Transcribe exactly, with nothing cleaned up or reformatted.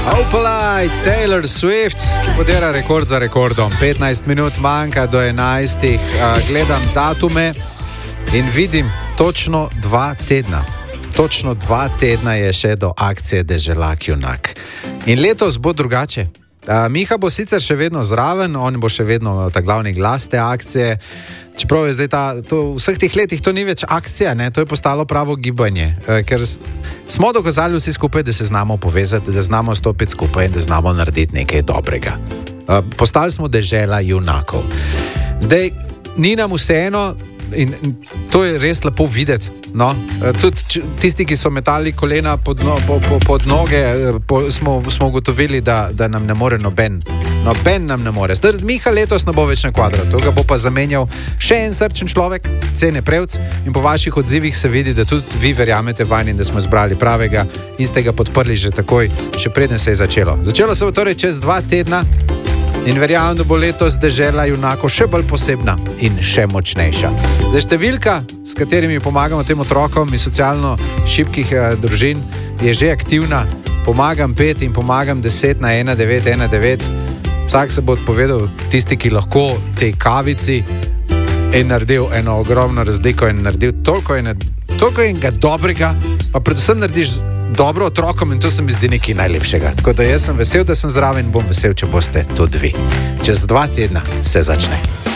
Opalite, Taylor Swift, ki podira rekord za rekordom. petnajst minut manjka do enajstih. Gledam datume in vidim točno dva tedna. Točno dva tedna je še do akcije Deželak junak. In letos bo drugače. Miha bo sicer še vedno zraven, on bo še vedno ta glavni glas te akcije. Čeprav je zdaj ta, to, v vseh teh letih to ni več akcija, ne? To je postalo pravo gibanje. Ker smo dokazali vsi skupaj, da se znamo povezati, da znamo stopiti skupaj in da znamo narediti nekaj dobrega. Postali smo dežela junakov. Zdaj, ni nam vseeno in to je res lepo videti. No, tudi tisti, ki so metali kolena pod, no, po, po, pod noge, po, smo, smo ugotovili, da, da nam ne more noben. Noben nam ne more. Zdaj, Miha letos ne bo več na kvadratu, ga bo pa zamenjal še en srčen človek, Cene Prevc, in po vaših odzivih se vidi, da tudi vi verjamete vanj in da smo izbrali pravega in ste ga podprli že takoj, še preden se je začelo. Začelo se bo torej čez dva tedna in verjamem, da bo letos dežela junako še bolj posebna in še močnejša. Zdaj, številka, s katerimi pomagamo tem otrokom iz socialno šibkih eh, družin, je že aktivna. Pomagam pet in pomagam deset na ena devet ena devet. Vsak se bo odpovedal, tisti, ki lahko tej kavici, je naredil eno ogromno razliko in naredil toliko, ene, toliko enega dobrega, pa predvsem narediš dobro otrokom in to se mi zdi nekaj najlepšega. Tako da jaz sem vesel, da sem zraven in bom vesel, če boste tudi vi. Čez dva tedna se začne.